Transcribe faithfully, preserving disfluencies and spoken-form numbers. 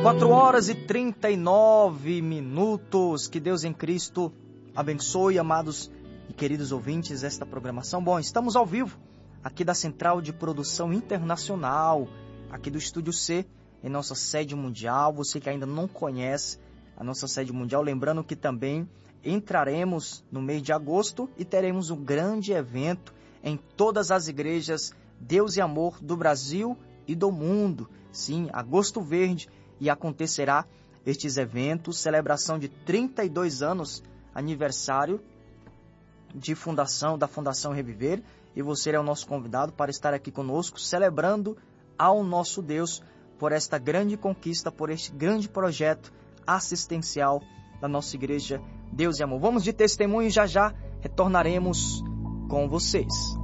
Quatro horas e trinta e nove minutos. Que Deus em Cristo abençoe, amados e queridos ouvintes, esta programação. Bom, estamos ao vivo aqui da Central de Produção Internacional, aqui do Estúdio C, em nossa sede mundial. Você que ainda não conhece a nossa sede mundial, lembrando que também entraremos no mês de agosto e teremos um grande evento em todas as igrejas Deus e Amor do Brasil e do mundo. Sim, Agosto Verde, e acontecerá estes eventos, celebração de trinta e dois anos, aniversário de fundação, da Fundação Reviver, e você é o nosso convidado para estar aqui conosco, celebrando ao nosso Deus por esta grande conquista, por este grande projeto assistencial da nossa igreja Deus e Amor. Vamos de testemunho, já já retornaremos com vocês.